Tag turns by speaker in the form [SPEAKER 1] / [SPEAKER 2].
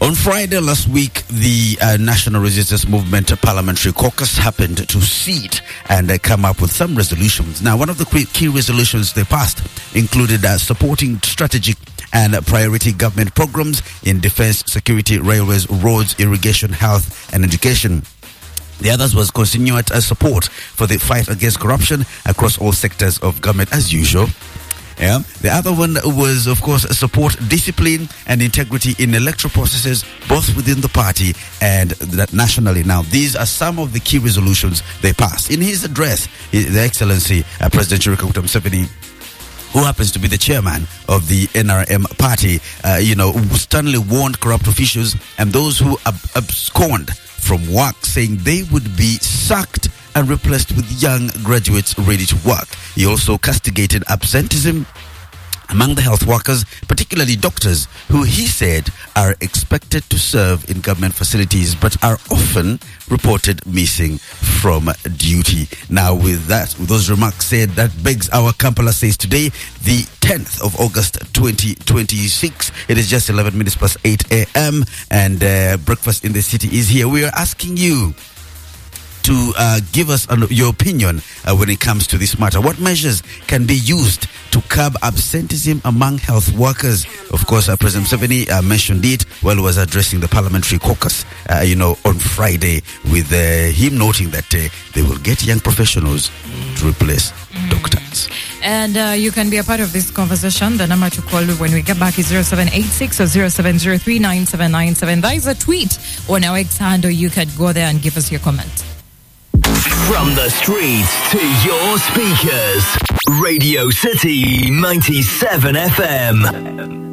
[SPEAKER 1] On Friday last week, the National Resistance Movement Parliamentary Caucus happened to sit and come up with some resolutions. Now, one of the key resolutions they passed included supporting strategic and priority government programs in defense, security, railways, roads, irrigation, health, and education. The others was continued support for the fight against corruption across all sectors of government as usual. Yeah. The other one was, of course, support discipline and integrity in electoral processes, both within the party and nationally. Now, these are some of the key resolutions they passed. In his address, His Excellency President Yoweri Kaguta Museveni, who happens to be the chairman of the NRM party, sternly warned corrupt officials and those who abscond from work, saying they would be sacked and replaced with young graduates ready to work. He also castigated absenteeism among the health workers, particularly doctors, who he said are expected to serve in government facilities but are often reported missing from duty. Now, with those remarks said, that begs our Kampala Says today, the 10th of August 2026. It is just 11 minutes past 8 a.m. and Breakfast in the City is here. We are asking you to give us your opinion when it comes to this matter. What measures can be used to curb absenteeism among health workers? Of course, President Museveni mentioned it while he was addressing the parliamentary caucus, on Friday, with him noting that they will get young professionals to replace doctors.
[SPEAKER 2] And you can be a part of this conversation. The number to call when we get back is 0786 or 07039797. That is a tweet on our X handle. You can go there and give us your comment.
[SPEAKER 3] From the streets to your speakers, Radio City 97 FM.